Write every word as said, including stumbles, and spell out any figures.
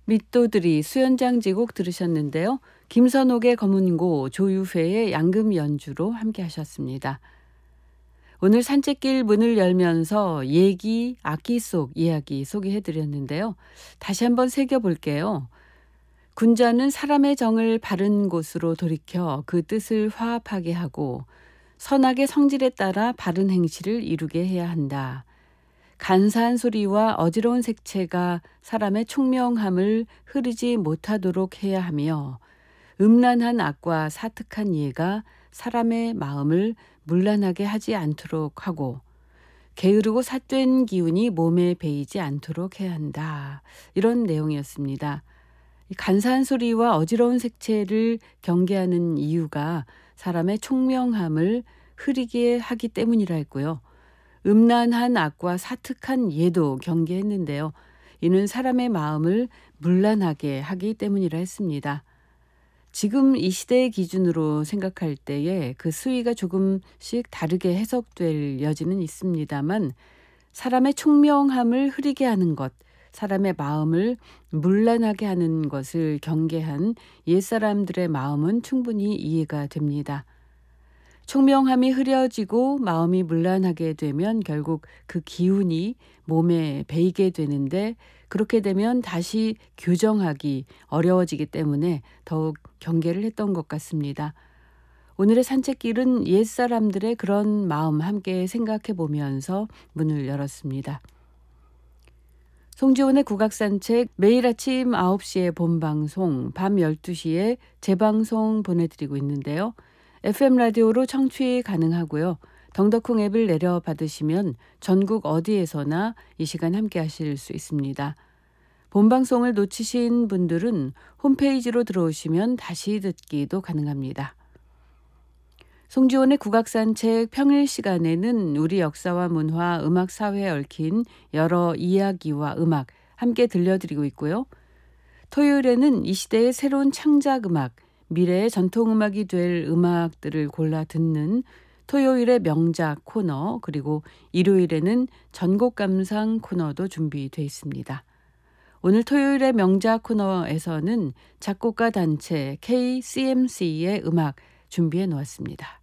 밑도들이 수연장지곡 들으셨는데요. 김선옥의 검은고, 조유회의 양금 연주로 함께 하셨습니다. 오늘 산책길 문을 열면서 얘기, 악기 속 이야기 소개해드렸는데요. 다시 한번 새겨볼게요. 군자는 사람의 정을 바른 곳으로 돌이켜 그 뜻을 화합하게 하고 선악의 성질에 따라 바른 행실을 이루게 해야 한다. 간사한 소리와 어지러운 색채가 사람의 총명함을 흐르지 못하도록 해야 하며 음란한 악과 사특한 예가 사람의 마음을 문란하게 하지 않도록 하고 게으르고 삿된 기운이 몸에 배이지 않도록 해야 한다. 이런 내용이었습니다. 간사한 소리와 어지러운 색채를 경계하는 이유가 사람의 총명함을 흐리게 하기 때문이라 했고요. 음란한 악과 사특한 예도 경계했는데요. 이는 사람의 마음을 문란하게 하기 때문이라 했습니다. 지금 이 시대의 기준으로 생각할 때에 그 수위가 조금씩 다르게 해석될 여지는 있습니다만 사람의 총명함을 흐리게 하는 것, 사람의 마음을 문란하게 하는 것을 경계한 옛사람들의 마음은 충분히 이해가 됩니다. 총명함이 흐려지고 마음이 문란하게 되면 결국 그 기운이 몸에 배이게 되는데 그렇게 되면 다시 교정하기 어려워지기 때문에 더욱 경계를 했던 것 같습니다. 오늘의 산책길은 옛사람들의 그런 마음 함께 생각해 보면서 문을 열었습니다. 송지훈의 국악산책 매일 아침 아홉 시에 본방송, 밤 열두 시에 재방송 보내드리고 있는데요. 에프엠 라디오로 청취 가능하고요. 덩더콩 앱을 내려받으시면 전국 어디에서나 이 시간 함께 하실 수 있습니다. 본방송을 놓치신 분들은 홈페이지로 들어오시면 다시 듣기도 가능합니다. 송지훈의 국악산책 평일 시간에는 우리 역사와 문화, 음악, 사회에 얽힌 여러 이야기와 음악 함께 들려드리고 있고요. 토요일에는 이 시대의 새로운 창작 음악, 미래의 전통음악이 될 음악들을 골라 듣는 토요일의 명작 코너, 그리고 일요일에는 전곡 감상 코너도 준비되어 있습니다. 오늘 토요일의 명작 코너에서는 작곡가 단체 케이씨엠씨의 음악 준비해 놓았습니다.